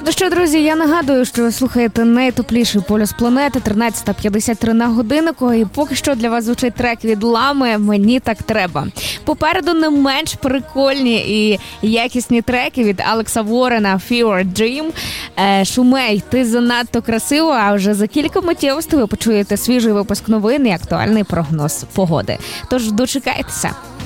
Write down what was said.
Ну що, друзі, я нагадую, що ви слухаєте найтопліший полюс планети, 13:53 на годиннику, і поки що для вас звучить трек від Лами «Мені так треба». Попереду не менш прикольні і якісні треки від Алекса Ворена «Fever Dream», «Шумей, ти занадто красиво», а вже за кілька миттєвостей ви почуєте свіжий випуск новин і актуальний прогноз погоди. Тож дочекайтеся.